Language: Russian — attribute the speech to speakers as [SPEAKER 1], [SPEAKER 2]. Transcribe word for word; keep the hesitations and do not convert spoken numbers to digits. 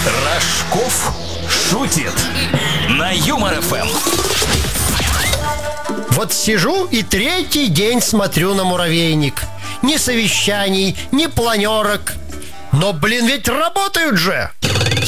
[SPEAKER 1] Рожков шутит на Юмор эф эм.
[SPEAKER 2] Вот сижу и третий день смотрю на муравейник. Ни совещаний, ни планерок. Но, блин, ведь работают же!